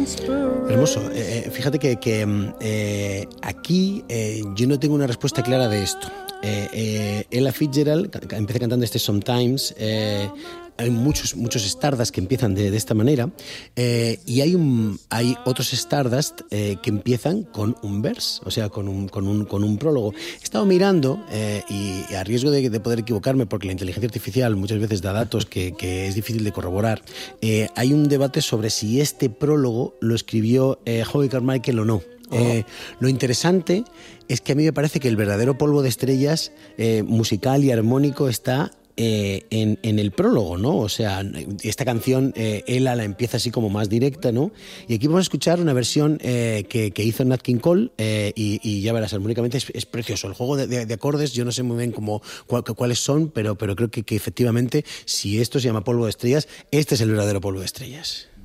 Hermoso. Fíjate que aquí yo no tengo una respuesta clara de esto. Ella Fitzgerald empieza cantando este Sometimes. Hay muchos Stardust que empiezan de esta manera, y hay otros Stardust que empiezan con un verse, o sea, con un prólogo. He estado mirando, y a riesgo de poder equivocarme, porque la inteligencia artificial muchas veces da datos que es difícil de corroborar, hay un debate sobre si este prólogo lo escribió Howie Carmichael o no. Lo interesante es que a mí me parece que el verdadero polvo de estrellas musical y armónico está en el prólogo, ¿no? O sea, esta canción Ella la empieza así como más directa, ¿no? Y aquí vamos a escuchar una versión que hizo Nat King Cole, y ya verás, armónicamente es precioso. El juego de acordes, yo no sé muy bien cuáles son, pero creo que efectivamente, si esto se llama polvo de estrellas, este es el verdadero polvo de estrellas.